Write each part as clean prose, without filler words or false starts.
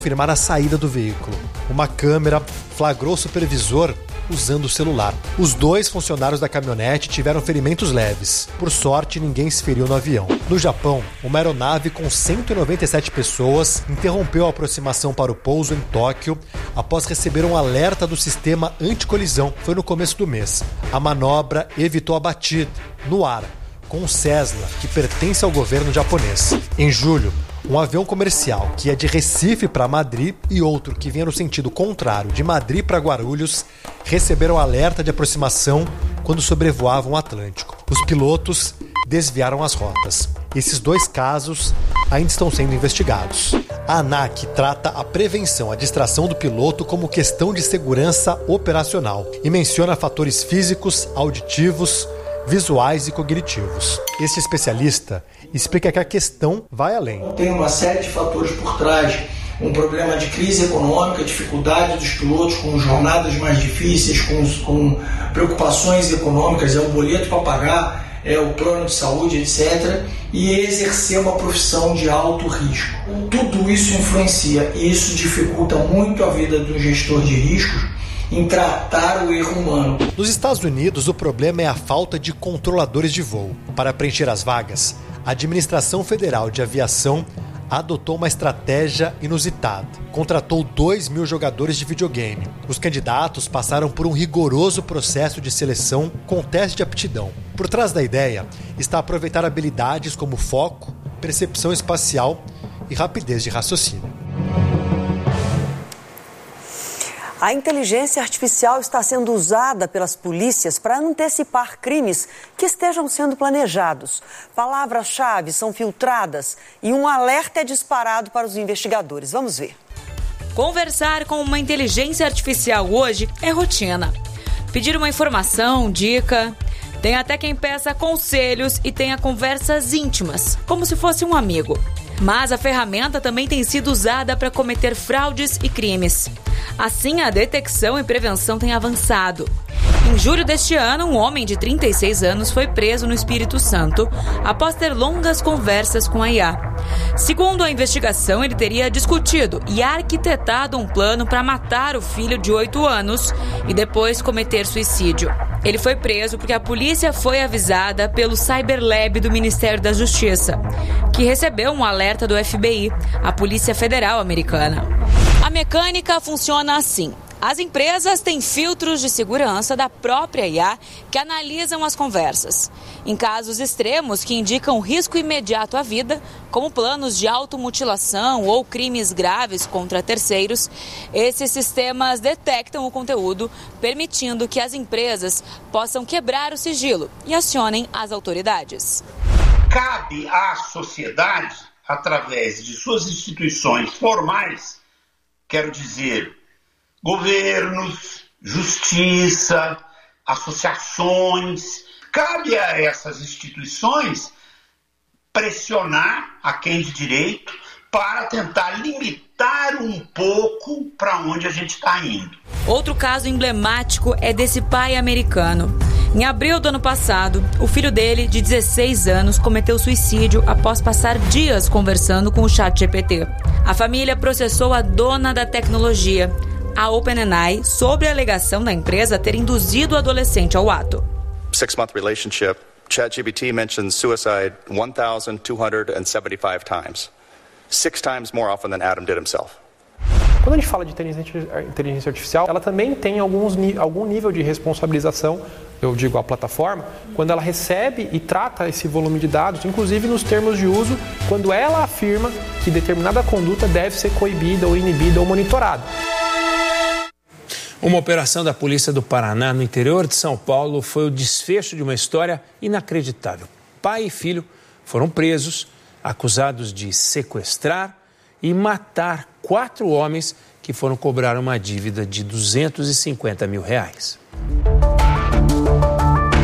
confirmar a saída do veículo. Uma câmera flagrou o supervisor usando o celular. Os 2 funcionários da caminhonete tiveram ferimentos leves. Por sorte, ninguém se feriu no avião. No Japão, uma aeronave com 197 pessoas interrompeu a aproximação para o pouso em Tóquio após receber um alerta do sistema anticolisão. Foi no começo do mês. A manobra evitou a batida no ar com um Cessna, que pertence ao governo japonês. Em julho, um avião comercial que ia de Recife para Madrid e outro que vinha no sentido contrário, de Madrid para Guarulhos, receberam alerta de aproximação quando sobrevoavam o Atlântico. Os pilotos desviaram as rotas. Esses 2 casos ainda estão sendo investigados. A ANAC trata a prevenção à distração do piloto como questão de segurança operacional e menciona fatores físicos, auditivos, visuais e cognitivos. Este especialista explica que a questão vai além. Tem uma série de fatores por trás, um problema de crise econômica, dificuldade dos pilotos com jornadas mais difíceis, com preocupações econômicas, é o boleto para pagar, é o plano de saúde, etc. E exercer uma profissão de alto risco. Tudo isso influencia e isso dificulta muito a vida do gestor de riscos em tratar o erro humano. Nos Estados Unidos, o problema é a falta de controladores de voo. Para preencher as vagas, a Administração Federal de Aviação adotou uma estratégia inusitada. Contratou 2.000 jogadores de videogame. Os candidatos passaram por um rigoroso processo de seleção com teste de aptidão. Por trás da ideia está aproveitar habilidades como foco, percepção espacial e rapidez de raciocínio. A inteligência artificial está sendo usada pelas polícias para antecipar crimes que estejam sendo planejados. Palavras-chave são filtradas e um alerta é disparado para os investigadores. Vamos ver. Conversar com uma inteligência artificial hoje é rotina. Pedir uma informação, dica. Tem até quem peça conselhos e tenha conversas íntimas, como se fosse um amigo. Mas a ferramenta também tem sido usada para cometer fraudes e crimes. Assim, a detecção e prevenção têm avançado. Em julho deste ano, um homem de 36 anos foi preso no Espírito Santo após ter longas conversas com a IA. Segundo a investigação, ele teria discutido e arquitetado um plano para matar o filho de 8 anos e depois cometer suicídio. Ele foi preso porque a polícia foi avisada pelo Cyberlab do Ministério da Justiça, que recebeu um alerta do FBI, a Polícia Federal Americana. A mecânica funciona assim. As empresas têm filtros de segurança da própria IA que analisam as conversas. Em casos extremos que indicam risco imediato à vida, como planos de automutilação ou crimes graves contra terceiros, esses sistemas detectam o conteúdo, permitindo que as empresas possam quebrar o sigilo e acionem as autoridades. Cabe à sociedade, através de suas instituições formais, quero dizer, governos, justiça, associações, cabe a essas instituições pressionar a quem de direito para tentar limitar um pouco para onde a gente está indo. Outro caso emblemático é desse pai americano. Em abril do ano passado, o filho dele, de 16 anos, cometeu suicídio após passar dias conversando com o ChatGPT. A família processou a dona da tecnologia, a OpenAI, sobre a alegação da empresa ter induzido o adolescente ao ato. 6-month relationship, ChatGPT mentions suicide 1,275 times. 6 times more often than Adam did himself. Quando a gente fala de inteligência artificial, ela também tem algum nível de responsabilização, eu digo a plataforma, quando ela recebe e trata esse volume de dados, inclusive nos termos de uso, quando ela afirma que determinada conduta deve ser coibida ou inibida ou monitorada. Uma operação da Polícia do Paraná, no interior de São Paulo, foi o desfecho de uma história inacreditável. Pai e filho foram presos, acusados de sequestrar e matar 4 homens que foram cobrar uma dívida de R$250 mil.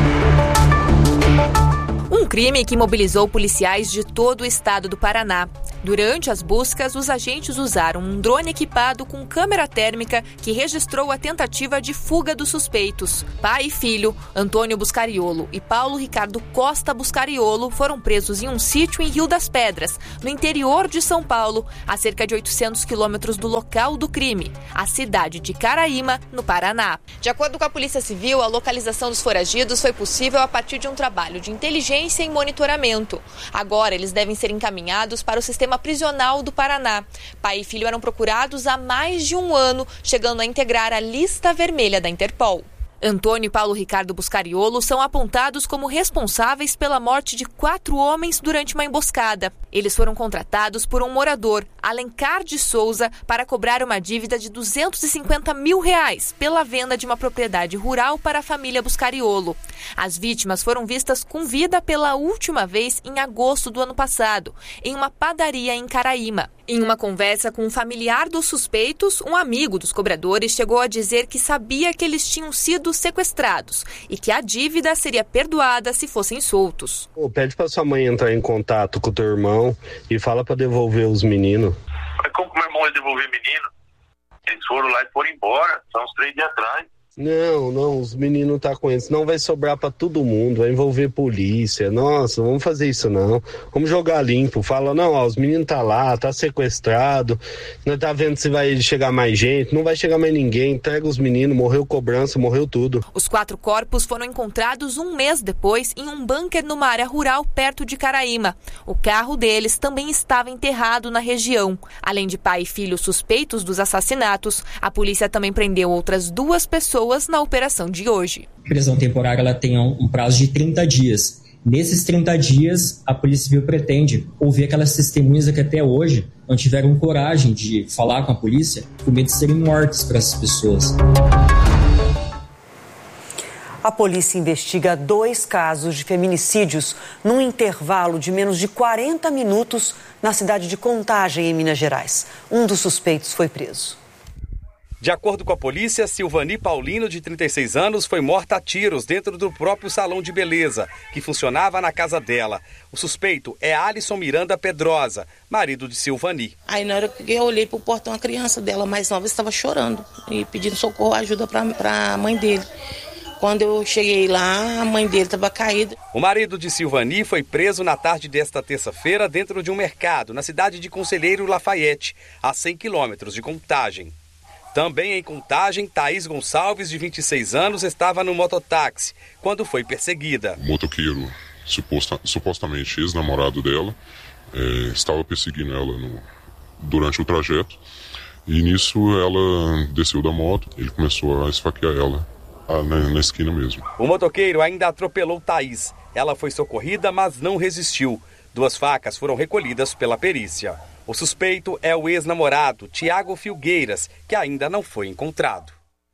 Um crime que mobilizou policiais de todo o estado do Paraná. Durante as buscas, os agentes usaram um drone equipado com câmera térmica que registrou a tentativa de fuga dos suspeitos. Pai e filho, Antônio Buscariolo e Paulo Ricardo Costa Buscariolo, foram presos em um sítio em Rio das Pedras, no interior de São Paulo, a cerca de 800 quilômetros do local do crime, a cidade de Caraíma, no Paraná. De acordo com a Polícia Civil, a localização dos foragidos foi possível a partir de um trabalho de inteligência e monitoramento. Agora, eles devem ser encaminhados para o sistema prisional do Paraná. Pai e filho eram procurados há mais de um ano, chegando a integrar a lista vermelha da Interpol. Antônio e Paulo Ricardo Buscariolo são apontados como responsáveis pela morte de 4 homens durante uma emboscada. Eles foram contratados por um morador, Alencar de Souza, para cobrar uma dívida de R$250 mil pela venda de uma propriedade rural para a família Buscariolo. As vítimas foram vistas com vida pela última vez em agosto do ano passado, em uma padaria em Caraíma. Em uma conversa com um familiar dos suspeitos, um amigo dos cobradores chegou a dizer que sabia que eles tinham sido sequestrados e que a dívida seria perdoada se fossem soltos. Pede pra sua mãe entrar em contato com o teu irmão e fala pra devolver os meninos. Mas como que meu irmão vai devolver menino? Eles foram lá e foram embora, são uns 3 dias atrás. Não, os meninos tá com eles. Não vai sobrar pra todo mundo, vai envolver polícia. Nossa, vamos fazer isso não. Vamos jogar limpo. Fala, não, ó, os meninos tá lá, tá sequestrado. Nós tá vendo se vai chegar mais gente. Não vai chegar mais ninguém. Entrega os meninos, morreu cobrança, morreu tudo. Os 4 corpos foram encontrados um mês depois em um bunker numa área rural perto de Caraíma. O carro deles também estava enterrado na região. Além de pai e filho suspeitos dos assassinatos, a polícia também prendeu outras 2 pessoas na operação de hoje. A prisão temporária ela tem um prazo de 30 dias. Nesses 30 dias, a Polícia Civil pretende ouvir aquelas testemunhas que até hoje não tiveram coragem de falar com a polícia por medo de serem mortas para essas pessoas. A polícia investiga 2 casos de feminicídios num intervalo de menos de 40 minutos na cidade de Contagem, em Minas Gerais. Um dos suspeitos foi preso. De acordo com a polícia, Silvani Paulino, de 36 anos, foi morta a tiros dentro do próprio salão de beleza, que funcionava na casa dela. O suspeito é Alisson Miranda Pedrosa, marido de Silvani. Aí na hora que eu olhei para o portão, a criança dela mais nova estava chorando e pedindo socorro, ajuda para a mãe dele. Quando eu cheguei lá, a mãe dele estava caída. O marido de Silvani foi preso na tarde desta terça-feira dentro de um mercado, na cidade de Conselheiro Lafayette, a 100 quilômetros de Contagem. Também em Contagem, Thaís Gonçalves, de 26 anos, estava no mototáxi quando foi perseguida. O motoqueiro, supostamente ex-namorado dela, estava perseguindo ela durante o trajeto. E nisso ela desceu da moto, ele começou a esfaquear ela na esquina mesmo. O motoqueiro ainda atropelou Thaís. Ela foi socorrida, mas não resistiu. 2 facas foram recolhidas pela perícia. O suspeito é o ex-namorado, Tiago Filgueiras, que ainda não foi encontrado.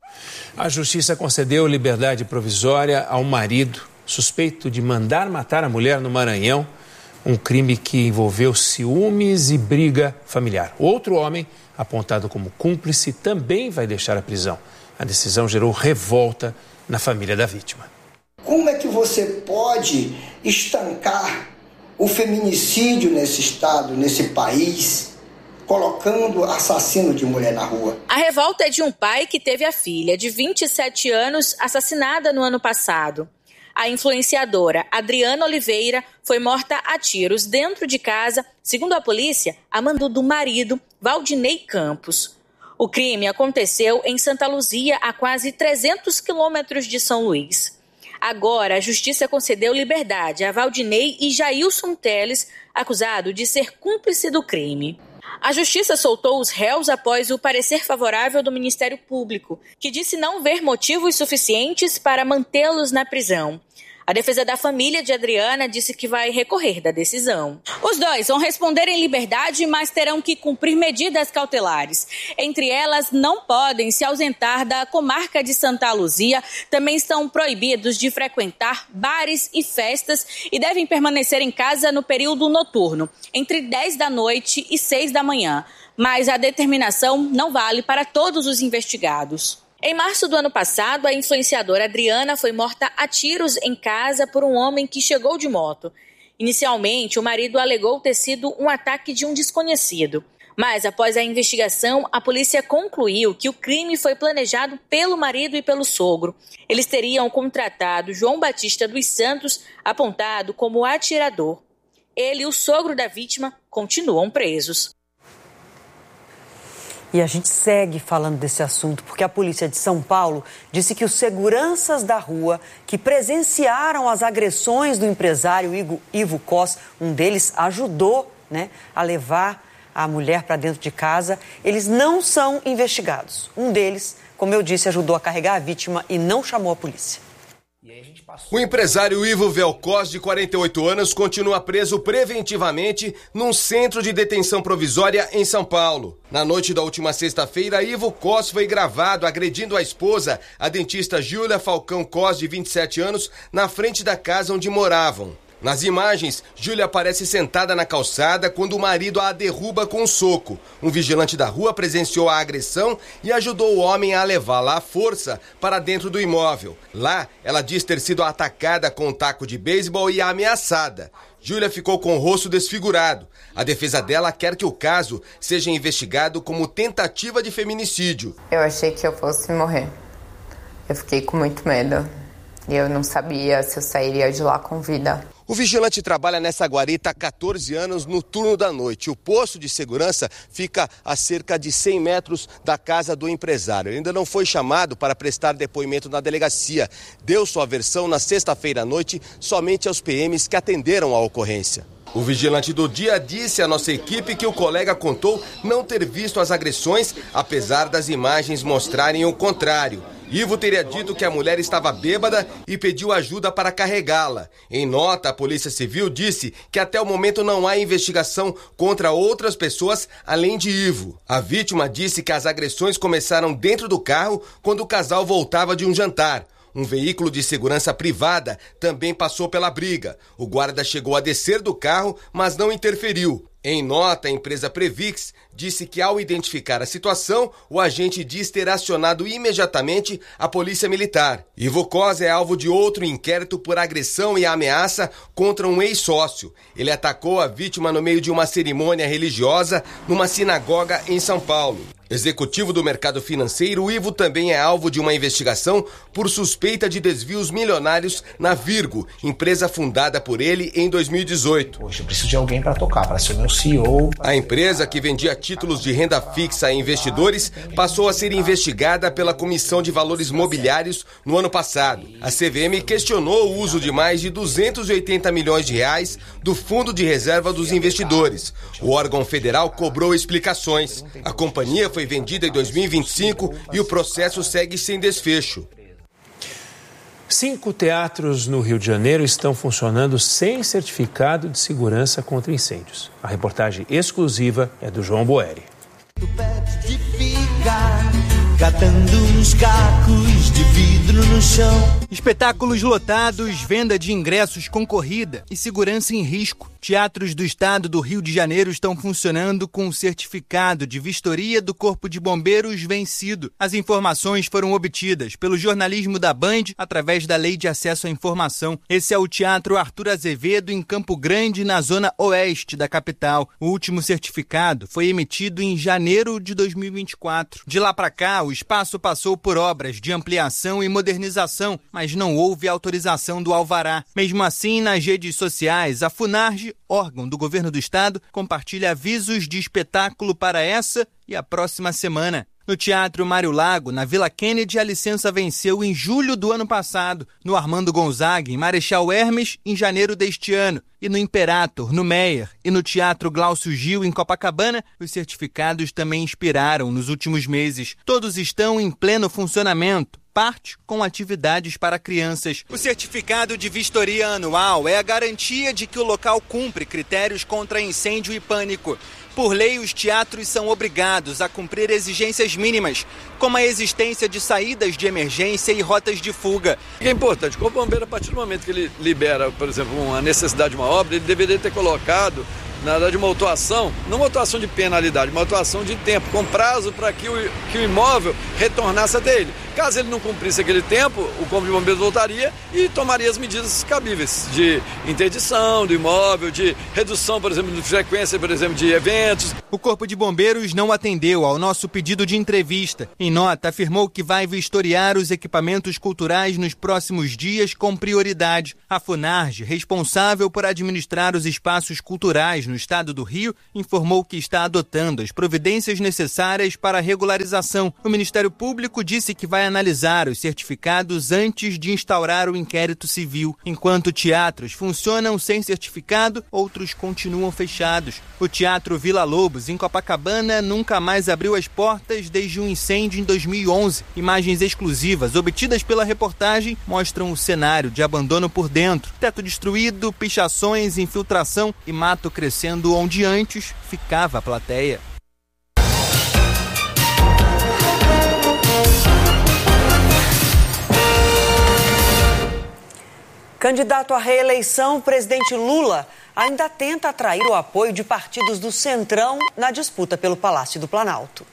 A justiça concedeu liberdade provisória ao marido suspeito de mandar matar a mulher no Maranhão, um crime que envolveu ciúmes e briga familiar. Outro homem, apontado como cúmplice, também vai deixar a prisão. A decisão gerou revolta na família da vítima. Como é que você pode estancar o feminicídio nesse estado, nesse país, colocando assassino de mulher na rua? A revolta é de um pai que teve a filha, de 27 anos, assassinada no ano passado. A influenciadora Adriana Oliveira foi morta a tiros dentro de casa, segundo a polícia, a mando do marido, Valdinei Campos. O crime aconteceu em Santa Luzia, a quase 300 quilômetros de São Luís. Agora, a justiça concedeu liberdade a Valdinei e Jailson Teles, acusado de ser cúmplice do crime. A justiça soltou os réus após o parecer favorável do Ministério Público, que disse não ver motivos suficientes para mantê-los na prisão. A defesa da família de Adriana disse que vai recorrer da decisão. Os 2 vão responder em liberdade, mas terão que cumprir medidas cautelares. Entre elas, não podem se ausentar da comarca de Santa Luzia, também estão proibidos de frequentar bares e festas e devem permanecer em casa no período noturno, entre 10 da noite e 6 da manhã. Mas a determinação não vale para todos os investigados. Em março do ano passado, a influenciadora Adriana foi morta a tiros em casa por um homem que chegou de moto. Inicialmente, o marido alegou ter sido um ataque de um desconhecido. Mas, após a investigação, a polícia concluiu que o crime foi planejado pelo marido e pelo sogro. Eles teriam contratado João Batista dos Santos, apontado como atirador. Ele e o sogro da vítima continuam presos. E a gente segue falando desse assunto porque a polícia de São Paulo disse que os seguranças da rua que presenciaram as agressões do empresário Ivo Cos, um deles ajudou, a levar a mulher para dentro de casa, eles não são investigados. Um deles, como eu disse, ajudou a carregar a vítima e não chamou a polícia. O empresário Ivo Velcos, de 48 anos, continua preso preventivamente num centro de detenção provisória em São Paulo. Na noite da última sexta-feira, Ivo Cos foi gravado agredindo a esposa, a dentista Júlia Falcão Cos, de 27 anos, na frente da casa onde moravam. Nas imagens, Júlia aparece sentada na calçada quando o marido a derruba com um soco. Um vigilante da rua presenciou a agressão e ajudou o homem a levá-la à força para dentro do imóvel. Lá, ela diz ter sido atacada com um taco de beisebol e ameaçada. Júlia ficou com o rosto desfigurado. A defesa dela quer que o caso seja investigado como tentativa de feminicídio. Eu achei que eu fosse morrer. Eu fiquei com muito medo. E eu não sabia se eu sairia de lá com vida. O vigilante trabalha nessa guarita há 14 anos no turno da noite. O posto de segurança fica a cerca de 100 metros da casa do empresário. Ele ainda não foi chamado para prestar depoimento na delegacia. Deu sua versão na sexta-feira à noite somente aos PMs que atenderam a ocorrência. O vigilante do dia disse à nossa equipe que o colega contou não ter visto as agressões, apesar das imagens mostrarem o contrário. Ivo teria dito que a mulher estava bêbada e pediu ajuda para carregá-la. Em nota, a Polícia Civil disse que até o momento não há investigação contra outras pessoas além de Ivo. A vítima disse que as agressões começaram dentro do carro quando o casal voltava de um jantar. Um veículo de segurança privada também passou pela briga. O guarda chegou a descer do carro, mas não interferiu. Em nota, a empresa Previx disse que, ao identificar a situação, o agente diz ter acionado imediatamente a polícia militar. Ivo Cos é alvo de outro inquérito por agressão e ameaça contra um ex-sócio. Ele atacou a vítima no meio de uma cerimônia religiosa numa sinagoga em São Paulo. Executivo do mercado financeiro, Ivo também é alvo de uma investigação por suspeita de desvios milionários na Virgo, empresa fundada por ele em 2018. Poxa, eu preciso de alguém para tocar, para ser meu CEO. A empresa, que vendia títulos de renda fixa a investidores, passou a ser investigada pela Comissão de Valores Mobiliários no ano passado. A CVM questionou o uso de mais de 280 milhões de reais do Fundo de Reserva dos Investidores. O órgão federal cobrou explicações. A companhia foi vendida em 2025 e o processo segue sem desfecho. 5 teatros no Rio de Janeiro estão funcionando sem certificado de segurança contra incêndios. A reportagem exclusiva é do João Boeri. Catando uns cacos de vidro no chão. Espetáculos lotados, venda de ingressos com corrida e segurança em risco. Teatros do estado do Rio de Janeiro estão funcionando com o certificado de vistoria do Corpo de Bombeiros vencido. As informações foram obtidas pelo jornalismo da Band através da Lei de Acesso à Informação. Esse é o Teatro Arthur Azevedo, em Campo Grande, na zona oeste da capital. O último certificado foi emitido em janeiro de 2024. De lá para cá, o espaço passou por obras de ampliação e modernização, mas não houve autorização do alvará. Mesmo assim, nas redes sociais, a Funarge, órgão do governo do estado, compartilha avisos de espetáculo para essa e a próxima semana. No Teatro Mário Lago, na Vila Kennedy, a licença venceu em julho do ano passado. No Armando Gonzaga, em Marechal Hermes, em janeiro deste ano. E no Imperator, no Meyer, e no Teatro Glaucio Gil, em Copacabana, os certificados também expiraram nos últimos meses. Todos estão em pleno funcionamento. Parte com atividades para crianças. O certificado de vistoria anual é a garantia de que o local cumpre critérios contra incêndio e pânico. Por lei, os teatros são obrigados a cumprir exigências mínimas, como a existência de saídas de emergência e rotas de fuga. É importante, como o bombeiro, a partir do momento que ele libera, por exemplo, uma necessidade de uma obra, ele deveria ter colocado, na verdade, uma autuação, não uma autuação de penalidade, uma autuação de tempo, com prazo para que o imóvel retornasse a dele. Caso ele não cumprisse aquele tempo, o Corpo de Bombeiros voltaria e tomaria as medidas cabíveis de interdição do imóvel, de redução, por exemplo, de frequência, por exemplo, de eventos. O Corpo de Bombeiros não atendeu ao nosso pedido de entrevista. Em nota, afirmou que vai vistoriar os equipamentos culturais nos próximos dias com prioridade. A Funarge, responsável por administrar os espaços culturais no estado do Rio, informou que está adotando as providências necessárias para a regularização. O Ministério Público disse que vai analisar os certificados antes de instaurar o inquérito civil. Enquanto teatros funcionam sem certificado, outros continuam fechados. O Teatro Vila Lobos, em Copacabana, nunca mais abriu as portas desde um incêndio em 2011. Imagens exclusivas obtidas pela reportagem mostram o cenário de abandono por dentro. Teto destruído, pichações, infiltração e mato crescendo onde antes ficava a plateia. Candidato à reeleição, o presidente Lula ainda tenta atrair o apoio de partidos do Centrão na disputa pelo Palácio do Planalto.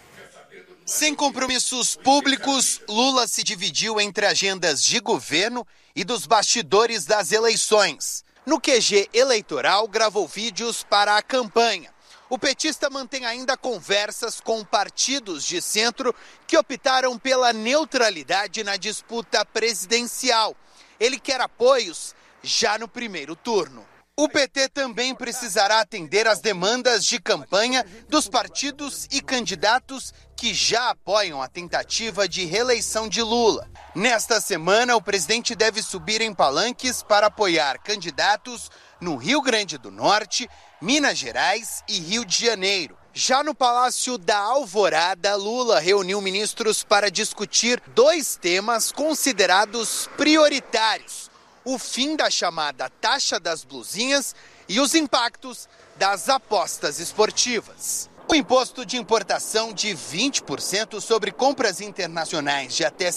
Sem compromissos públicos, Lula se dividiu entre agendas de governo e dos bastidores das eleições. No QG eleitoral, gravou vídeos para a campanha. O petista mantém ainda conversas com partidos de centro que optaram pela neutralidade na disputa presidencial. Ele quer apoios já no primeiro turno. O PT também precisará atender às demandas de campanha dos partidos e candidatos que já apoiam a tentativa de reeleição de Lula. Nesta semana, o presidente deve subir em palanques para apoiar candidatos no Rio Grande do Norte, Minas Gerais e Rio de Janeiro. Já no Palácio da Alvorada, Lula reuniu ministros para discutir 2 temas considerados prioritários: o fim da chamada taxa das blusinhas e os impactos das apostas esportivas. O imposto de importação de 20% sobre compras internacionais de até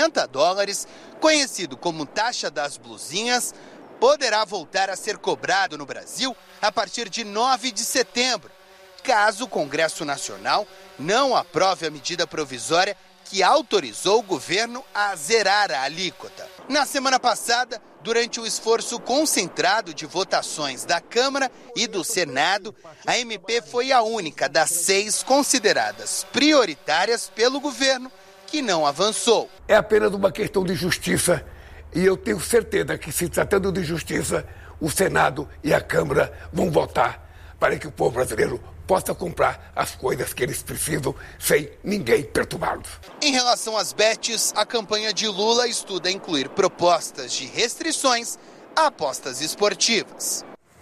$50, conhecido como taxa das blusinhas, poderá voltar a ser cobrado no Brasil a partir de 9 de setembro. Caso o Congresso Nacional não aprove a medida provisória que autorizou o governo a zerar a alíquota. Na semana passada, durante o esforço concentrado de votações da Câmara e do Senado, a MP foi a única das 6 consideradas prioritárias pelo governo que não avançou. É apenas uma questão de justiça e eu tenho certeza que, se tratando de justiça, o Senado e a Câmara vão votar para que o povo brasileiro possa comprar as coisas que eles precisam sem ninguém perturbá-los. Em relação às bets, a campanha de Lula estuda incluir propostas de restrições a apostas esportivas.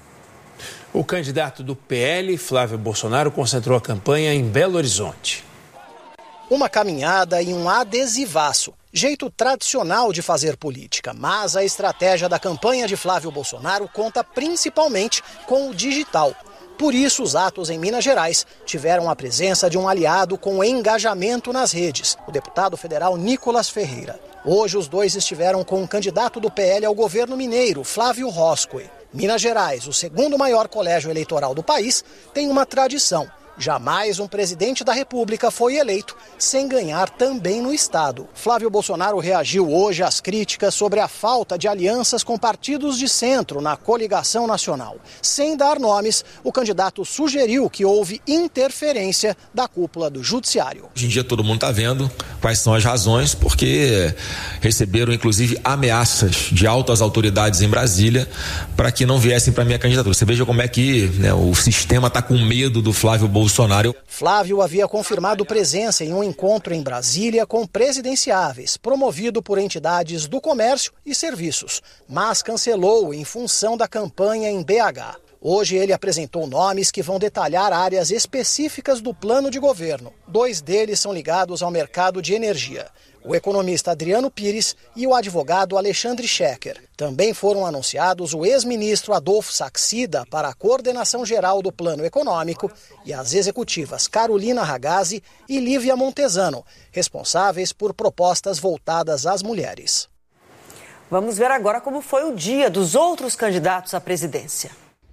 O candidato do PL, Flávio Bolsonaro, concentrou a campanha em Belo Horizonte. Uma caminhada e um adesivaço. Jeito tradicional de fazer política, mas a estratégia da campanha de Flávio Bolsonaro conta principalmente com o digital. Por isso, os atos em Minas Gerais tiveram a presença de um aliado com engajamento nas redes, o deputado federal Nicolas Ferreira. Hoje, os dois estiveram com o candidato do PL ao governo mineiro, Flávio Roscoe. Minas Gerais, o segundo maior colégio eleitoral do país, tem uma tradição. Jamais um presidente da República foi eleito sem ganhar também no estado. Flávio Bolsonaro reagiu hoje às críticas sobre a falta de alianças com partidos de centro na coligação nacional. Sem dar nomes, o candidato sugeriu que houve interferência da cúpula do judiciário. Hoje em dia todo mundo está vendo quais são as razões, porque receberam inclusive ameaças de altas autoridades em Brasília para que não viessem para a minha candidatura. Você veja como é que o sistema está com medo do Flávio Bolsonaro. Flávio havia confirmado presença em um encontro em Brasília com presidenciáveis, promovido por entidades do comércio e serviços, mas cancelou em função da campanha em BH. Hoje ele apresentou nomes que vão detalhar áreas específicas do plano de governo. 2 deles são ligados ao mercado de energia: o economista Adriano Pires e o advogado Alexandre Schecker. Também foram anunciados o ex-ministro Adolfo Saxida para a coordenação geral do plano econômico e as executivas Carolina Ragazzi e Lívia Montesano, responsáveis por propostas voltadas às mulheres. Vamos ver agora como foi o dia dos outros candidatos à presidência.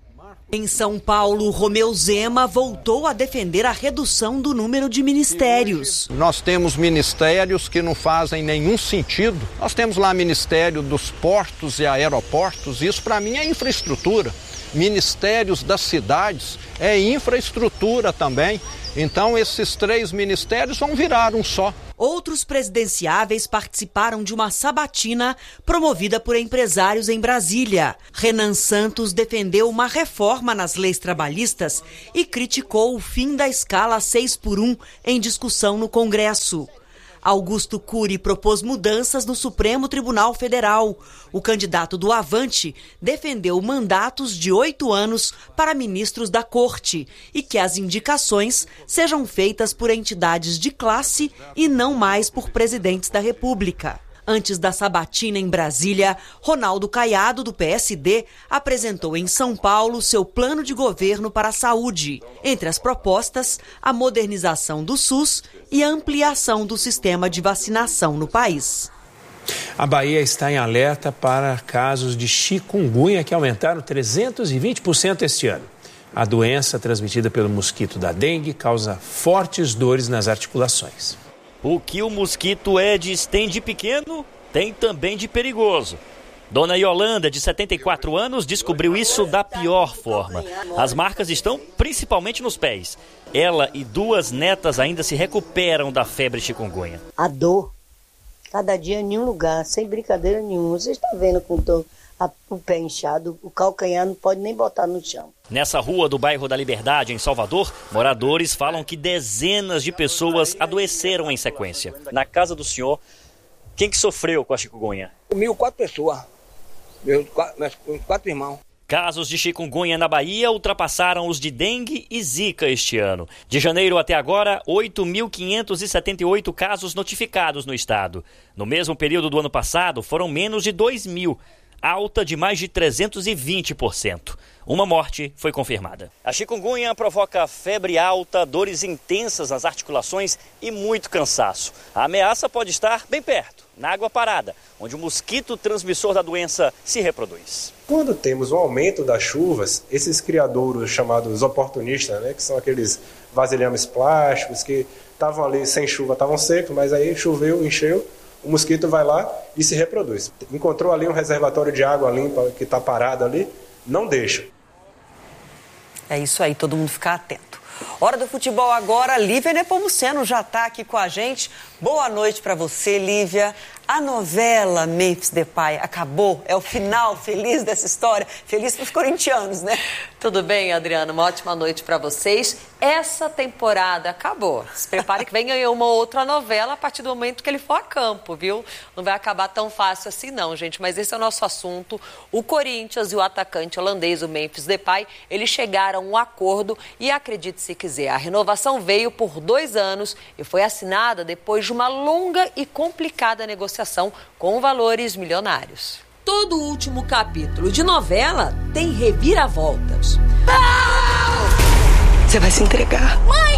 Em São Paulo, Romeu Zema voltou a defender a redução do número de ministérios. Nós temos ministérios que não fazem nenhum sentido. Nós temos lá Ministério dos Portos e Aeroportos, isso para mim é infraestrutura. Ministérios das cidades é infraestrutura também. Então esses 3 ministérios vão virar um só. Outros presidenciáveis participaram de uma sabatina promovida por empresários em Brasília. Renan Santos defendeu uma reforma nas leis trabalhistas e criticou o fim da escala 6x1 em discussão no Congresso. Augusto Cury propôs mudanças no Supremo Tribunal Federal. O candidato do Avante defendeu mandatos de 8 anos para ministros da Corte e que as indicações sejam feitas por entidades de classe e não mais por presidentes da República. Antes da sabatina em Brasília, Ronaldo Caiado, do PSD, apresentou em São Paulo seu plano de governo para a saúde. Entre as propostas, a modernização do SUS e a ampliação do sistema de vacinação no país. A Bahia está em alerta para casos de chikungunya que aumentaram 320% este ano. A doença transmitida pelo mosquito da dengue causa fortes dores nas articulações. O que o mosquito é de estende pequeno, tem também de perigoso. Dona Yolanda, de 74 anos, descobriu isso da pior forma. As marcas estão principalmente nos pés. Ela e 2 netas ainda se recuperam da febre chikungunya. A dor, cada dia em nenhum lugar, sem brincadeira nenhuma. Você está vendo com o pé inchado, o calcanhar não pode nem botar no chão. Nessa rua do bairro da Liberdade, em Salvador, moradores falam que dezenas de pessoas adoeceram em sequência. Na casa do senhor, quem que sofreu com a chikungunya? Comigo 4 pessoas, meus 4 irmãos. Casos de chikungunya na Bahia ultrapassaram os de dengue e zika este ano. De janeiro até agora, 8.578 casos notificados no estado. No mesmo período do ano passado, foram menos de 2.000. Alta de mais de 320%. Uma morte foi confirmada. A chikungunya provoca febre alta, dores intensas nas articulações e muito cansaço. A ameaça pode estar bem perto, na água parada, onde o mosquito transmissor da doença se reproduz. Quando temos um aumento das chuvas, esses criadouros chamados oportunistas, que são aqueles vasilhames plásticos que estavam ali sem chuva, estavam secos, mas aí choveu, encheu, o mosquito vai lá e se reproduz. Encontrou ali um reservatório de água limpa que está parado ali, não deixa. É isso aí, todo mundo ficar atento. Hora do futebol agora, Lívia Nepomuceno já está aqui com a gente. Boa noite para você, Lívia. A novela Memphis Depay acabou, é o final feliz dessa história, feliz para os corintianos, né? Tudo bem, Adriana, uma ótima noite para vocês. Essa temporada acabou. Se prepare que vem ganhar uma outra novela a partir do momento que ele for a campo, viu? Não vai acabar tão fácil assim não, gente, mas esse é o nosso assunto. O Corinthians e o atacante holandês, o Memphis Depay, eles chegaram a um acordo e, acredite se quiser, a renovação veio por 2 anos e foi assinada depois de uma longa e complicada negociação com valores milionários. Todo o último capítulo de novela tem reviravoltas. Você vai se entregar. Mãe!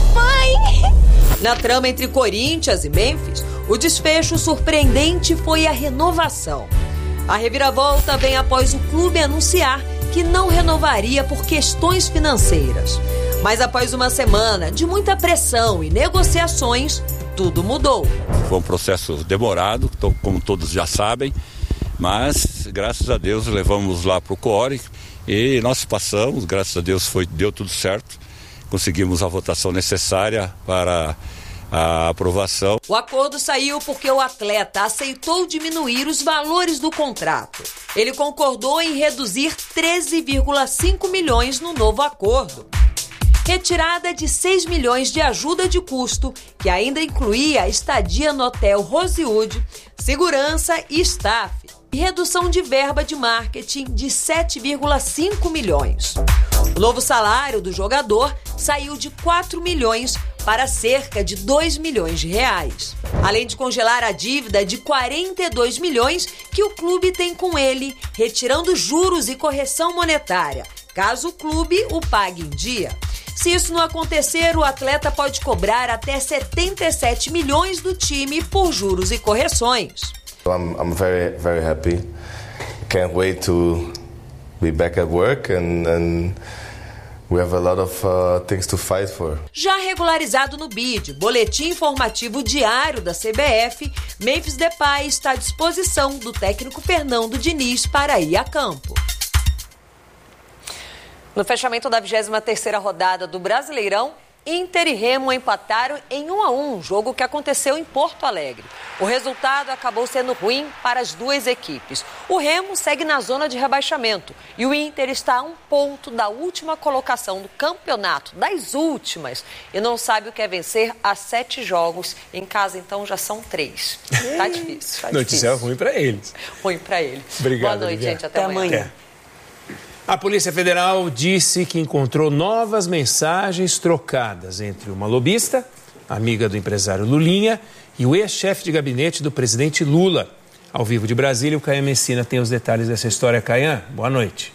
Na trama entre Corinthians e Memphis, o desfecho surpreendente foi a renovação. A reviravolta vem após o clube anunciar que não renovaria por questões financeiras. Mas após uma semana de muita pressão e negociações, tudo mudou. Foi um processo demorado, como todos já sabem, mas graças a Deus levamos lá para o CORE e nós passamos, graças a Deus deu tudo certo, conseguimos a votação necessária para a aprovação. O acordo saiu porque o atleta aceitou diminuir os valores do contrato. Ele concordou em reduzir 13,5 milhões no novo acordo. Retirada de 6 milhões de ajuda de custo, que ainda incluía estadia no hotel Rosewood, segurança e staff. E redução de verba de marketing de 7,5 milhões. O novo salário do jogador saiu de 4 milhões para cerca de 2 milhões de reais. Além de congelar a dívida de 42 milhões que o clube tem com ele, retirando juros e correção monetária, caso o clube o pague em dia. Se isso não acontecer, o atleta pode cobrar até 77 milhões do time por juros e correções. I'm very, very happy. Can't wait to be back at work and we have a lot of things to fight for. Já regularizado no BID, boletim informativo diário da CBF, Memphis Depay está à disposição do técnico Fernando Diniz para ir a campo. No fechamento da 23ª rodada do Brasileirão, Inter e Remo empataram em 1-1, jogo que aconteceu em Porto Alegre. O resultado acabou sendo ruim para as duas equipes. O Remo segue na zona de rebaixamento e o Inter está a 1 ponto da última colocação do campeonato, das últimas, e não sabe o que é vencer a 7 jogos. Em casa, então, já são 3. Tá difícil. Notícia ruim para eles. Ruim para eles. Obrigado, boa noite, Lívia. gente. Até amanhã. A Polícia Federal disse que encontrou novas mensagens trocadas entre uma lobista, amiga do empresário Lulinha, e o ex-chefe de gabinete do presidente Lula. Ao vivo de Brasília, o Caian Messina tem os detalhes dessa história. Caian, boa noite.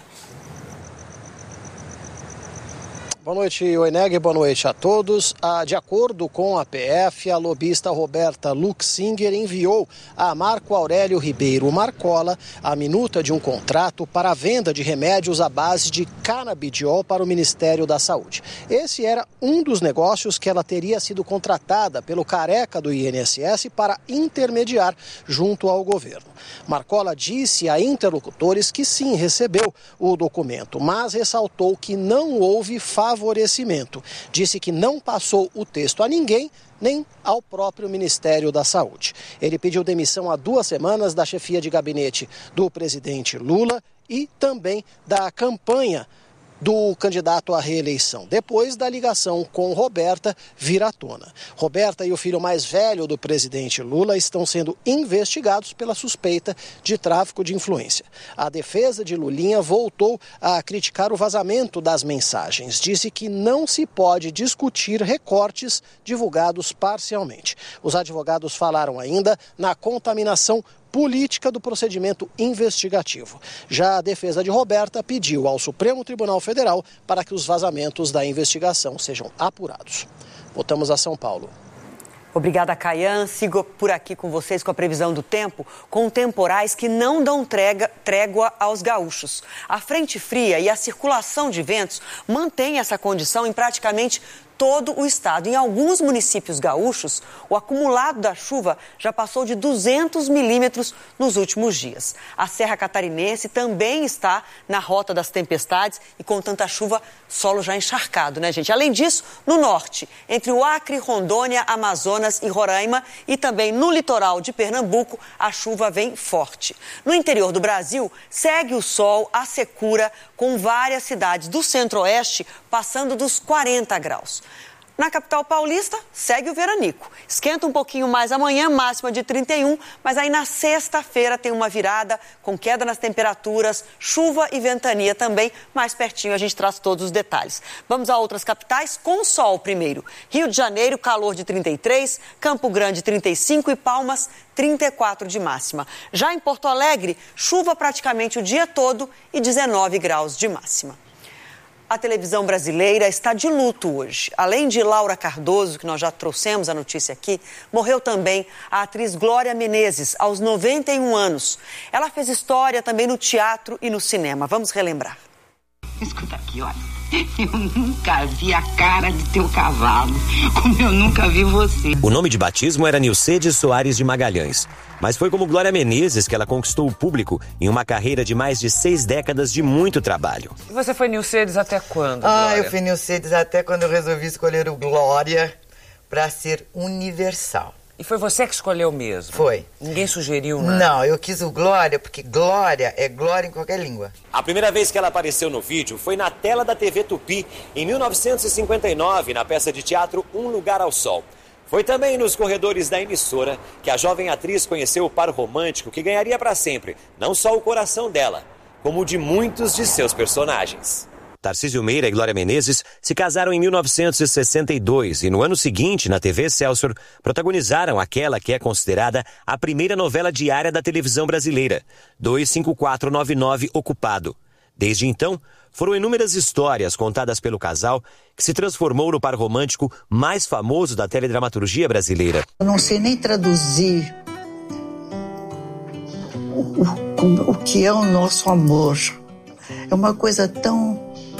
Boa noite, Oeneg, boa noite a todos. De acordo com a PF, a lobista Roberta Luxinger enviou a Marco Aurélio Ribeiro Marcola a minuta de um contrato para a venda de remédios à base de canabidiol para o Ministério da Saúde. Esse era um dos negócios que ela teria sido contratada pelo careca do INSS para intermediar junto ao governo. Marcola disse a interlocutores que sim, recebeu o documento, mas ressaltou que não houve favorecimento. Disse que não passou o texto a ninguém, nem ao próprio Ministério da Saúde. Ele pediu demissão há 2 semanas da chefia de gabinete do presidente Lula e também da campanha do candidato à reeleição, depois da ligação com Roberta vir à tona. Roberta e o filho mais velho do presidente Lula estão sendo investigados pela suspeita de tráfico de influência. A defesa de Lulinha voltou a criticar o vazamento das mensagens. Disse que não se pode discutir recortes divulgados parcialmente. Os advogados falaram ainda na contaminação política do procedimento investigativo. Já a defesa de Roberta pediu ao Supremo Tribunal Federal para que os vazamentos da investigação sejam apurados. Voltamos a São Paulo. Obrigada, Caian. Sigo por aqui com vocês com a previsão do tempo, com temporais que não dão trégua aos gaúchos. A frente fria e a circulação de ventos mantêm essa condição em praticamente todo o estado. Em alguns municípios gaúchos, o acumulado da chuva já passou de 200 milímetros nos últimos dias. A Serra Catarinense também está na rota das tempestades e com tanta chuva, solo já encharcado, né, gente? Além disso, no norte, entre o Acre, Rondônia, Amazonas e Roraima e também no litoral de Pernambuco, a chuva vem forte. No interior do Brasil, segue o sol, a secura, com várias cidades do centro-oeste passando dos 40 graus. Na capital paulista, segue o veranico. Esquenta um pouquinho mais amanhã, máxima de 31, mas aí na sexta-feira tem uma virada com queda nas temperaturas, chuva e ventania também. Mais pertinho a gente traz todos os detalhes. Vamos a outras capitais com sol primeiro. Rio de Janeiro, calor de 33, Campo Grande 35 e Palmas 34 de máxima. Já em Porto Alegre, chuva praticamente o dia todo e 19 graus de máxima. A televisão brasileira está de luto hoje. Além de Laura Cardoso, que nós já trouxemos a notícia aqui, morreu também a atriz Glória Menezes, aos 91 anos. Ela fez história também no teatro e no cinema. Vamos relembrar. Escuta aqui, olha. Eu nunca vi a cara de teu cavalo, como eu nunca vi você. O nome de batismo era Nilcedes Soares de Magalhães. Mas foi como Glória Menezes que ela conquistou o público em uma carreira de mais de 6 décadas de muito trabalho. E você foi Nilcedes até quando, Glória? Eu fui Nilcedes até quando eu resolvi escolher o Glória para ser universal. E foi você que escolheu mesmo? Foi. Ninguém sugeriu, né? Não, eu quis o Glória porque Glória é glória em qualquer língua. A primeira vez que ela apareceu no vídeo foi na tela da TV Tupi, em 1959, na peça de teatro Um Lugar ao Sol. Foi também nos corredores da emissora que a jovem atriz conheceu o par romântico que ganharia para sempre, não só o coração dela, como o de muitos de seus personagens. Tarcísio Meira e Glória Menezes se casaram em 1962 e no ano seguinte, na TV Excelsior, protagonizaram aquela que é considerada a primeira novela diária da televisão brasileira, 25499 Ocupado. Desde então, foram inúmeras histórias contadas pelo casal que se transformou no par romântico mais famoso da teledramaturgia brasileira. Eu não sei nem traduzir o que é o nosso amor. É uma coisa tão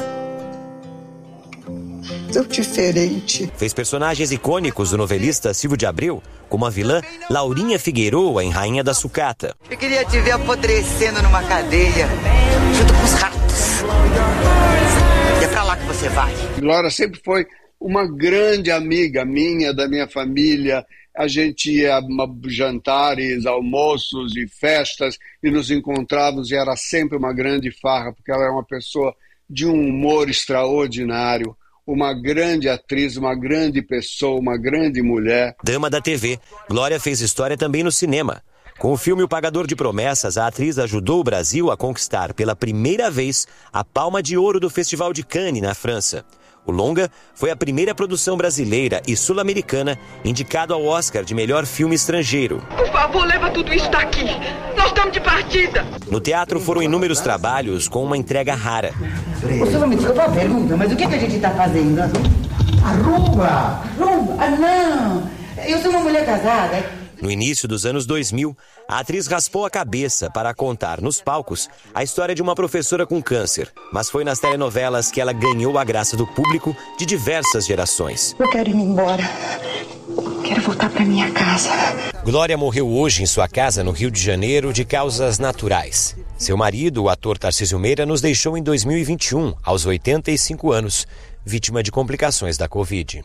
diferente. Fez personagens icônicos do novelista Silvio de Abreu, como a vilã Laurinha Figueroa em Rainha da Sucata. Eu queria te ver apodrecendo numa cadeia, junto com os ratos. E é pra lá que você vai. Glória sempre foi uma grande amiga minha, da minha família. A gente ia a jantares, almoços e festas e nos encontrávamos e era sempre uma grande farra, porque ela é uma pessoa de um humor extraordinário, uma grande atriz, uma grande pessoa, uma grande mulher. Dama da TV, Glória fez história também no cinema. Com o filme O Pagador de Promessas, a atriz ajudou o Brasil a conquistar pela primeira vez a Palma de Ouro do Festival de Cannes, na França. O longa foi a primeira produção brasileira e sul-americana indicado ao Oscar de melhor filme estrangeiro. Por favor, leva tudo isso daqui. Nós estamos de partida. No teatro foram inúmeros trabalhos com uma entrega rara. O senhor me desculpa a pergunta, mas o que a gente está fazendo? A rumba! Rumba? Ah, não! Eu sou uma mulher casada. No início dos anos 2000, a atriz raspou a cabeça para contar nos palcos a história de uma professora com câncer. Mas foi nas telenovelas que ela ganhou a graça do público de diversas gerações. Eu quero ir embora. Quero voltar para minha casa. Glória morreu hoje em sua casa no Rio de Janeiro de causas naturais. Seu marido, o ator Tarcísio Meira, nos deixou em 2021, aos 85 anos, vítima de complicações da Covid.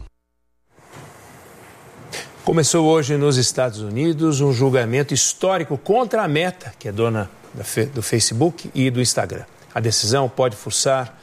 Começou hoje nos Estados Unidos um julgamento histórico contra a Meta, que é dona do Facebook e do Instagram. A decisão pode forçar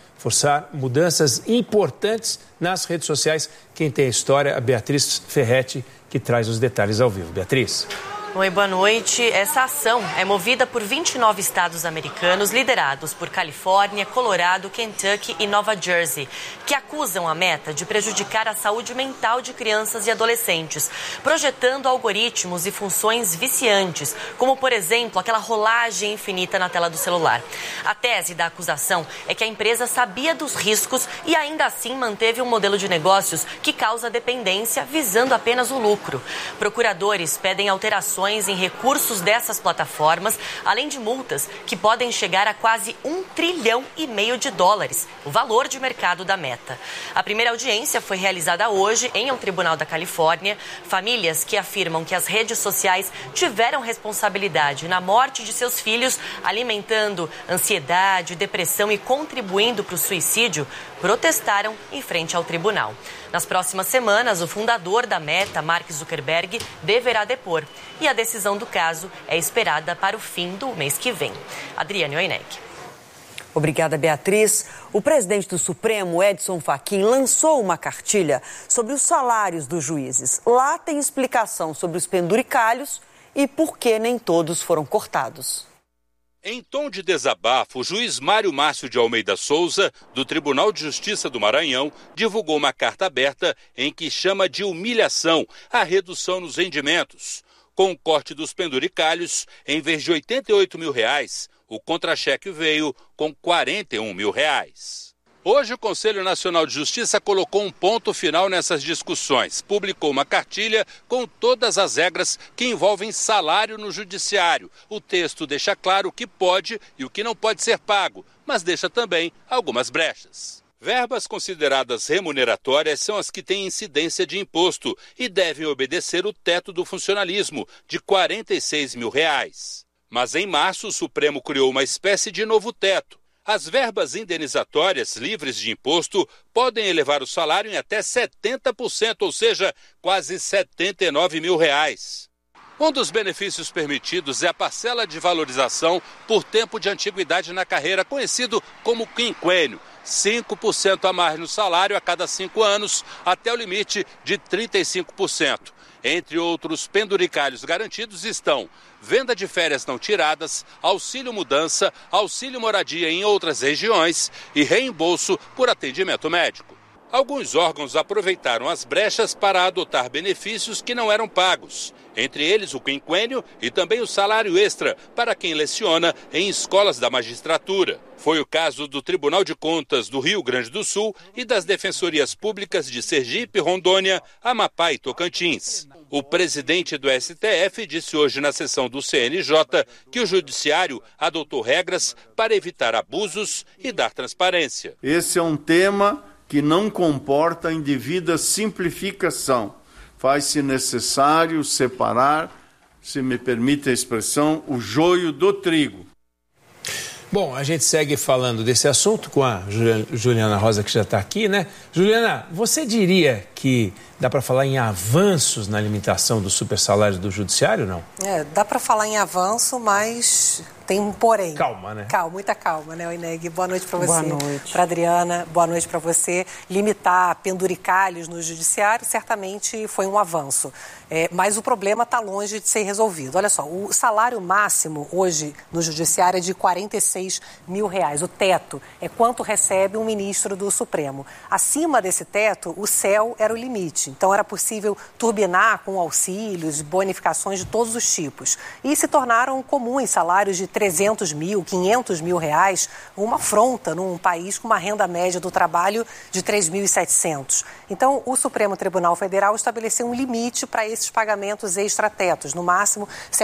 mudanças importantes nas redes sociais. Quem tem a história, a Beatriz Ferretti, que traz os detalhes ao vivo. Beatriz. Oi, boa noite. Essa ação é movida por 29 estados americanos, liderados por Califórnia, Colorado, Kentucky e Nova Jersey, que acusam a Meta de prejudicar a saúde mental de crianças e adolescentes, projetando algoritmos e funções viciantes, como, por exemplo, aquela rolagem infinita na tela do celular. A tese da acusação é que a empresa sabia dos riscos e ainda assim manteve um modelo de negócios que causa dependência, visando apenas o lucro. Procuradores pedem alterações em recursos dessas plataformas, além de multas que podem chegar a quase $1,5 trilhão de dólares, o valor de mercado da Meta. A primeira audiência foi realizada hoje em um tribunal da Califórnia. Famílias que afirmam que as redes sociais tiveram responsabilidade na morte de seus filhos, alimentando ansiedade, depressão e contribuindo para o suicídio, protestaram em frente ao tribunal. Nas próximas semanas, o fundador da Meta, Mark Zuckerberg, deverá depor. E a decisão do caso é esperada para o fim do mês que vem. Adriane Oinek. Obrigada, Beatriz. O presidente do Supremo, Edson Fachin, lançou uma cartilha sobre os salários dos juízes. Lá tem explicação sobre os penduricalhos e por que nem todos foram cortados. Em tom de desabafo, o juiz Mário Márcio de Almeida Souza, do Tribunal de Justiça do Maranhão, divulgou uma carta aberta em que chama de humilhação a redução nos rendimentos. Com o corte dos penduricalhos, em vez de R$88 mil, o contra-cheque veio com R$41 mil. Hoje, o Conselho Nacional de Justiça colocou um ponto final nessas discussões. Publicou uma cartilha com todas as regras que envolvem salário no judiciário. O texto deixa claro o que pode e o que não pode ser pago, mas deixa também algumas brechas. Verbas consideradas remuneratórias são as que têm incidência de imposto e devem obedecer o teto do funcionalismo, de R$46 mil. Mas em março, o Supremo criou uma espécie de novo teto. As verbas indenizatórias livres de imposto podem elevar o salário em até 70%, ou seja, quase R$79 mil. Um dos benefícios permitidos é a parcela de valorização por tempo de antiguidade na carreira, conhecido como quinquênio. 5% a mais no salário a cada 5 anos, até o limite de 35%. Entre outros penduricalhos garantidos estão venda de férias não tiradas, auxílio mudança, auxílio moradia em outras regiões e reembolso por atendimento médico. Alguns órgãos aproveitaram as brechas para adotar benefícios que não eram pagos, entre eles o quinquênio e também o salário extra para quem leciona em escolas da magistratura. Foi o caso do Tribunal de Contas do Rio Grande do Sul e das Defensorias Públicas de Sergipe, Rondônia, Amapá e Tocantins. O presidente do STF disse hoje na sessão do CNJ que o judiciário adotou regras para evitar abusos e dar transparência. Esse é um tema que não comporta indevida simplificação. Faz-se necessário separar, se me permite a expressão, o joio do trigo. Bom, a gente segue falando desse assunto com a Juliana Rosa, que já está aqui, né? Juliana, você diria que dá para falar em avanços na limitação dos supersalários do judiciário, não? Dá para falar em avanço, mas tem um porém. Calma, né? Muita calma, né, Oineg? Boa noite para você. Boa noite. Para Adriana, boa noite para você. Limitar penduricalhos no judiciário certamente foi um avanço, mas o problema está longe de ser resolvido. Olha só, o salário máximo hoje no judiciário é de R$46 mil. O teto é quanto recebe um ministro do Supremo. Acima desse teto, o céu era o limite. Então, era possível turbinar com auxílios, bonificações de todos os tipos. E se tornaram comuns salários de R$300 mil, R$500 mil, uma afronta num país com uma renda média do trabalho de R$3.700. Então, o Supremo Tribunal Federal estabeleceu um limite para esses pagamentos extratetos, no máximo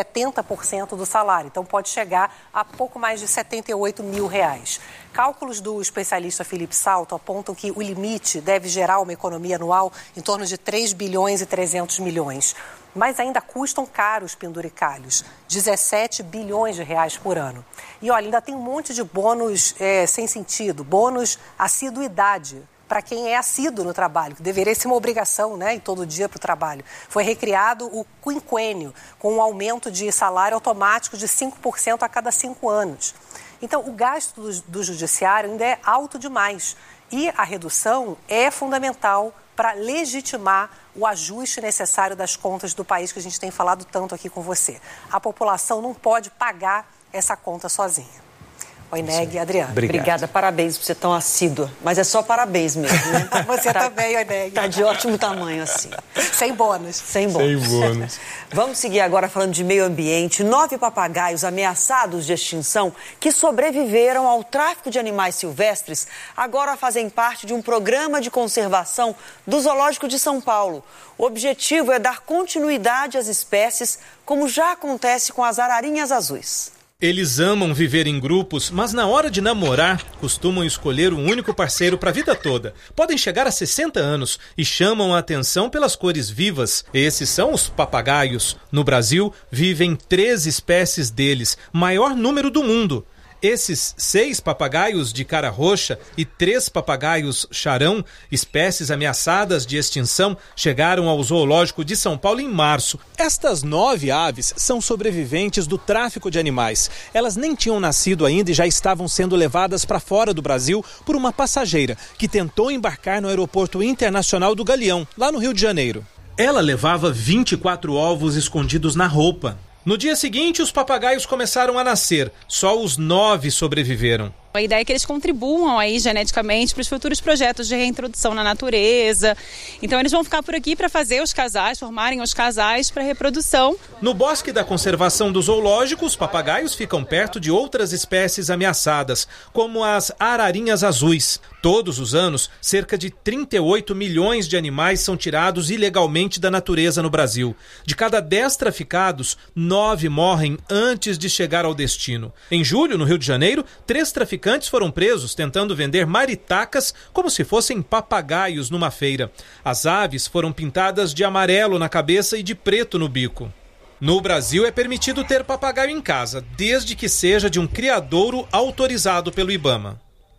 70% do salário. Então, pode chegar a pouco mais de R$78 mil. Cálculos do especialista Felipe Salto apontam que o limite deve gerar uma economia anual em torno de 3 bilhões e 300 milhões. Mas ainda custam caro os penduricalhos, 17 bilhões de reais por ano. E olha, ainda tem um monte de bônus sem sentido, bônus assiduidade, para quem é assíduo no trabalho, que deveria ser uma obrigação, né, ir todo dia para o trabalho. Foi recriado o quinquênio, com um aumento de salário automático de 5% a cada 5 anos. Então, o gasto do judiciário ainda é alto demais e a redução é fundamental para legitimar o ajuste necessário das contas do país que a gente tem falado tanto aqui com você. A população não pode pagar essa conta sozinha. Oineg, Adriana. Obrigada, parabéns por ser tão assídua. Mas é só parabéns mesmo, né? Você também, Oineg. Tá de ótimo tamanho, assim. Sem bônus. Sem bônus. Vamos seguir agora falando de meio ambiente. 9 papagaios ameaçados de extinção que sobreviveram ao tráfico de animais silvestres agora fazem parte de um programa de conservação do Zoológico de São Paulo. O objetivo é dar continuidade às espécies, como já acontece com as ararinhas azuis. Eles amam viver em grupos, mas na hora de namorar, costumam escolher um único parceiro para a vida toda. Podem chegar a 60 anos e chamam a atenção pelas cores vivas. Esses são os papagaios. No Brasil, vivem 3 espécies deles, maior número do mundo. Esses 6 papagaios de cara roxa e 3 papagaios charão, espécies ameaçadas de extinção, chegaram ao Zoológico de São Paulo em março. Estas 9 aves são sobreviventes do tráfico de animais. Elas nem tinham nascido ainda e já estavam sendo levadas para fora do Brasil por uma passageira que tentou embarcar no Aeroporto Internacional do Galeão, lá no Rio de Janeiro. Ela levava 24 ovos escondidos na roupa. No dia seguinte, os papagaios começaram a nascer. Só os 9 sobreviveram. A ideia é que eles contribuam aí geneticamente para os futuros projetos de reintrodução na natureza. Então eles vão ficar por aqui para fazer os casais, formarem os casais para reprodução. No Bosque da Conservação do Zoológico, os papagaios ficam perto de outras espécies ameaçadas, como as ararinhas azuis. Todos os anos, cerca de 38 milhões de animais são tirados ilegalmente da natureza no Brasil. De cada 10 traficados, 9 morrem antes de chegar ao destino. Em julho, no Rio de Janeiro, 3 traficantes foram presos tentando vender maritacas como se fossem papagaios numa feira. As aves foram pintadas de amarelo na cabeça e de preto no bico. No Brasil é permitido ter papagaio em casa, desde que seja de um criadouro autorizado pelo IBAMA.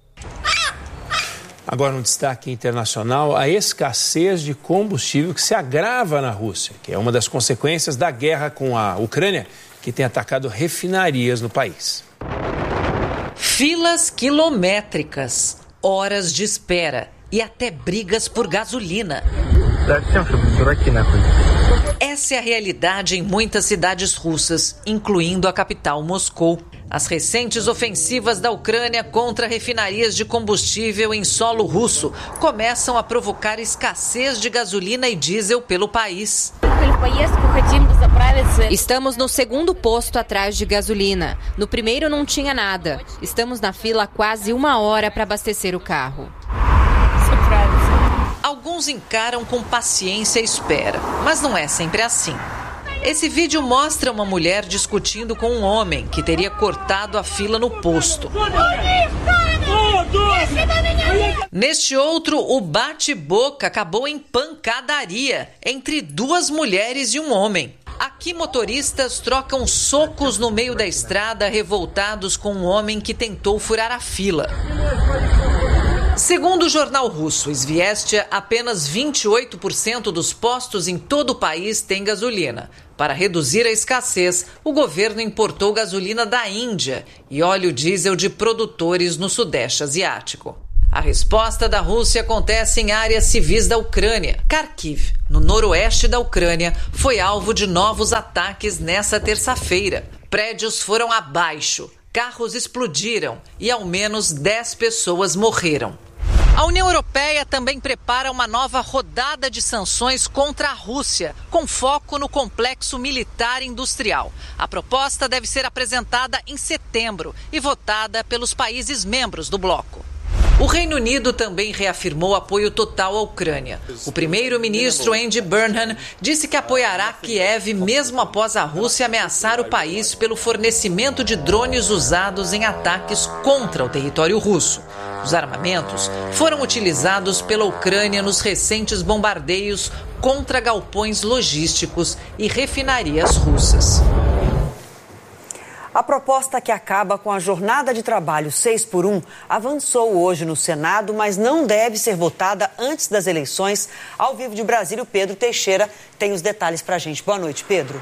Agora, um destaque internacional, a escassez de combustível que se agrava na Rússia, que é uma das consequências da guerra com a Ucrânia, que tem atacado refinarias no país. Filas quilométricas, horas de espera e até brigas por gasolina. Essa é a realidade em muitas cidades russas, incluindo a capital Moscou. As recentes ofensivas da Ucrânia contra refinarias de combustível em solo russo começam a provocar escassez de gasolina e diesel pelo país. Estamos no segundo posto atrás de gasolina. No primeiro não tinha nada. Estamos na fila há quase 1 hora para abastecer o carro. Alguns encaram com paciência a espera, mas não é sempre assim. Esse vídeo mostra uma mulher discutindo com um homem que teria cortado a fila no posto. Neste outro, o bate-boca acabou em pancadaria entre 2 mulheres e um homem. Aqui, motoristas trocam socos no meio da estrada, revoltados com um homem que tentou furar a fila. Segundo o jornal russo Izviestia, apenas 28% dos postos em todo o país têm gasolina. Para reduzir a escassez, o governo importou gasolina da Índia e óleo diesel de produtores no Sudeste Asiático. A resposta da Rússia acontece em áreas civis da Ucrânia. Kharkiv, no noroeste da Ucrânia, foi alvo de novos ataques nesta terça-feira. Prédios foram abaixo, carros explodiram e ao menos 10 pessoas morreram. A União Europeia também prepara uma nova rodada de sanções contra a Rússia, com foco no complexo militar e industrial. A proposta deve ser apresentada em setembro e votada pelos países membros do bloco. O Reino Unido também reafirmou apoio total à Ucrânia. O primeiro-ministro Andy Burnham disse que apoiará Kiev mesmo após a Rússia ameaçar o país pelo fornecimento de drones usados em ataques contra o território russo. Os armamentos foram utilizados pela Ucrânia nos recentes bombardeios contra galpões logísticos e refinarias russas. A proposta que acaba com a jornada de trabalho 6x1 avançou hoje no Senado, mas não deve ser votada antes das eleições. Ao vivo de Brasília, o Pedro Teixeira tem os detalhes para a gente. Boa noite, Pedro.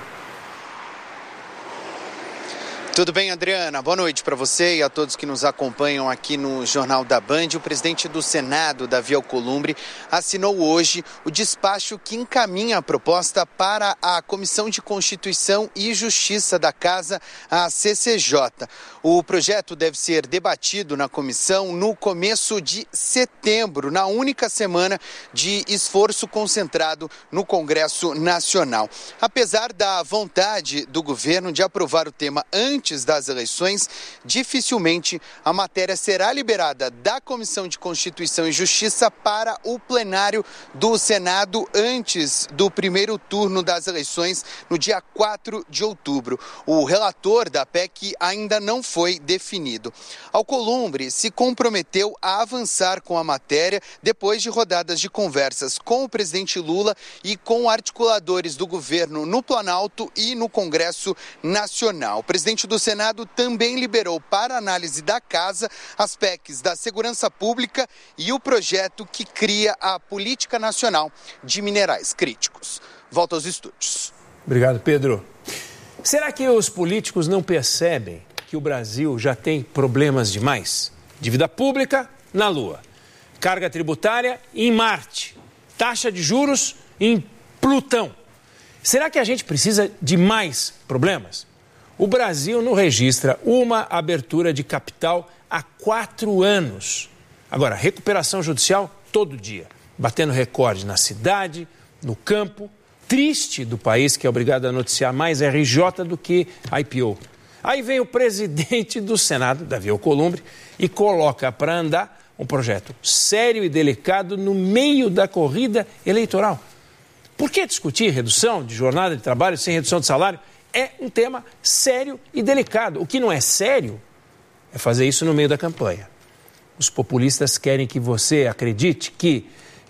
Tudo bem, Adriana? Boa noite para você e a todos que nos acompanham aqui no Jornal da Band. O presidente do Senado, Davi Alcolumbre, assinou hoje o despacho que encaminha a proposta para a Comissão de Constituição e Justiça da Casa, a CCJ. O projeto deve ser debatido na comissão no começo de setembro, na única semana de esforço concentrado no Congresso Nacional. Apesar da vontade do governo de aprovar o tema antes das eleições, dificilmente a matéria será liberada da Comissão de Constituição e Justiça para o plenário do Senado antes do primeiro turno das eleições, no dia 4 de outubro. O relator da PEC ainda não foi definido. Alcolumbre se comprometeu a avançar com a matéria depois de rodadas de conversas com o presidente Lula e com articuladores do governo no Planalto e no Congresso Nacional. O presidente do Senado também liberou para análise da Casa as PECs da Segurança Pública e o projeto que cria a Política Nacional de Minerais Críticos. Volto aos estúdios. Obrigado, Pedro. Será que os políticos não percebem que o Brasil já tem problemas demais? Dívida pública na Lua, carga tributária em Marte, taxa de juros em Plutão. Será que a gente precisa de mais problemas? O Brasil não registra uma abertura de capital há 4 anos. Agora, recuperação judicial todo dia, batendo recorde na cidade, no campo. Triste do país que é obrigado a noticiar mais RJ do que IPO. Aí vem o presidente do Senado, Davi Alcolumbre, e coloca para andar um projeto sério e delicado no meio da corrida eleitoral. Por que discutir redução de jornada de trabalho sem redução de salário? É um tema sério e delicado. O que não é sério é fazer isso no meio da campanha. Os populistas querem que você acredite que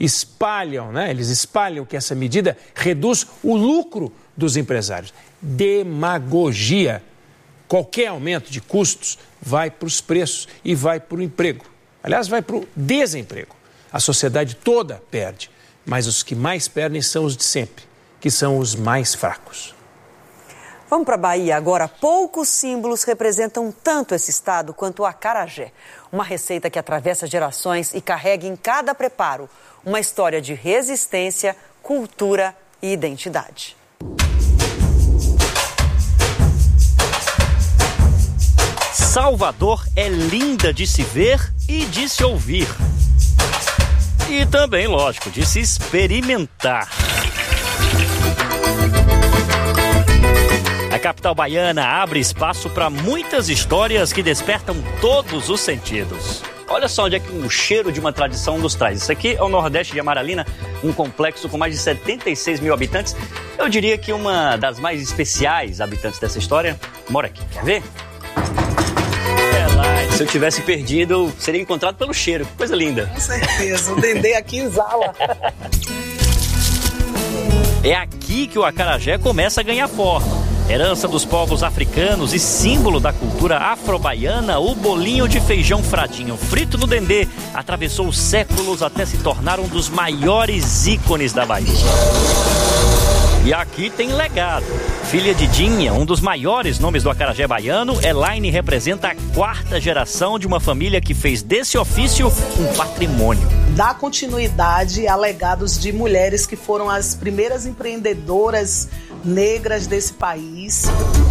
eles espalham que essa medida reduz o lucro dos empresários. Demagogia. Qualquer aumento de custos vai para os preços e vai para o emprego. Aliás, vai para o desemprego. A sociedade toda perde, mas os que mais perdem são os de sempre, que são os mais fracos. Vamos para a Bahia agora. Poucos símbolos representam tanto esse estado quanto o acarajé. Uma receita que atravessa gerações e carrega em cada preparo uma história de resistência, cultura e identidade. Salvador é linda de se ver e de se ouvir. E também, lógico, de se experimentar. A capital baiana abre espaço para muitas histórias que despertam todos os sentidos. Olha só onde é que o cheiro de uma tradição nos traz. Isso aqui é o Nordeste de Amaralina, um complexo com mais de 76 mil habitantes. Eu diria que uma das mais especiais habitantes dessa história mora aqui. Quer ver? Se eu tivesse perdido, eu seria encontrado pelo cheiro. Que coisa linda. Com certeza, o Dendê aqui exala. É aqui que o acarajé começa a ganhar forma. Herança dos povos africanos e símbolo da cultura afro-baiana, o bolinho de feijão fradinho frito no dendê atravessou séculos até se tornar um dos maiores ícones da Bahia. E aqui tem legado. Filha de Dinha, um dos maiores nomes do acarajé baiano, Elaine representa a 4ª geração de uma família que fez desse ofício um patrimônio. Dá continuidade a legados de mulheres que foram as primeiras empreendedoras negras desse país.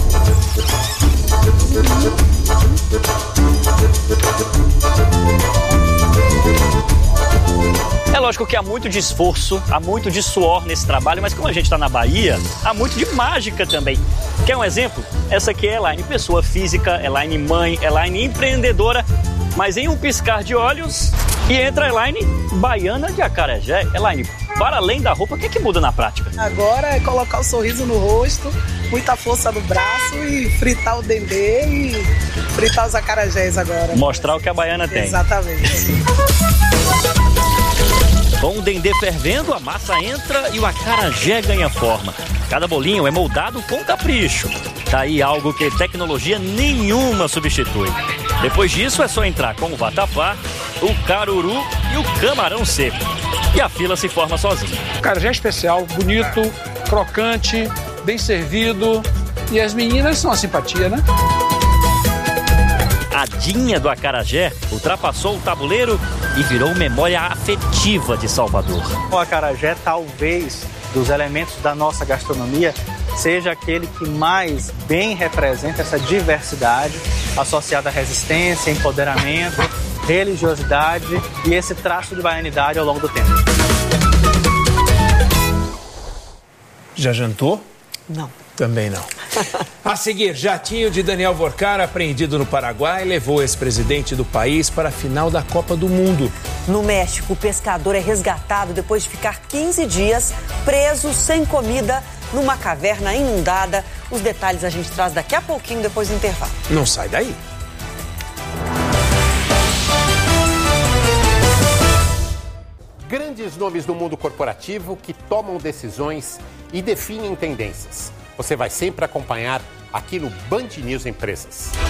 É lógico que há muito de esforço, há muito de suor nesse trabalho, mas como a gente está na Bahia, há muito de mágica também. Quer um exemplo? Essa aqui é Elaine, pessoa física, Elaine mãe, Elaine empreendedora, mas em um piscar de olhos, e entra a Elaine baiana de acarajé. Elaine, para além da roupa, o que é que muda na prática? Agora é colocar o sorriso no rosto, muita força no braço e fritar o dendê e fritar os acarajés agora. Mostrar o que a baiana tem. Exatamente. Com o dendê fervendo, a massa entra e o acarajé ganha forma. Cada bolinho é moldado com capricho. Tá aí algo que tecnologia nenhuma substitui. Depois disso é só entrar com o vatapá, o caruru e o camarão seco. E a fila se forma sozinha. O acarajé é especial, bonito, crocante, bem servido. E as meninas são a simpatia, né? A Dinha do acarajé ultrapassou o tabuleiro e virou memória afetiva de Salvador. O acarajé, talvez, dos elementos da nossa gastronomia, seja aquele que mais bem representa essa diversidade associada à resistência, empoderamento, religiosidade e esse traço de baianidade ao longo do tempo. Já jantou? Não. Também não. A seguir, jatinho de Daniel Vorcar, apreendido no Paraguai, levou o ex-presidente do país para a final da Copa do Mundo. No México, o pescador é resgatado depois de ficar 15 dias preso, sem comida, numa caverna inundada. Os detalhes a gente traz daqui a pouquinho, depois do intervalo. Não sai daí. Grandes nomes do mundo corporativo que tomam decisões e definem tendências. Você vai sempre acompanhar aqui no Band News Empresas.